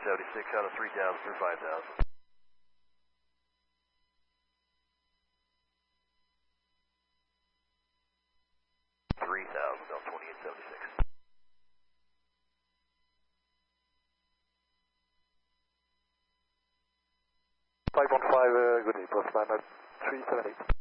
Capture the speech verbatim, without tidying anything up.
seventy-six out of three thousand through five thousand. three thousand, Delta twenty-eight seventy-six. five one five, uh, good day, plus man, three seven eight.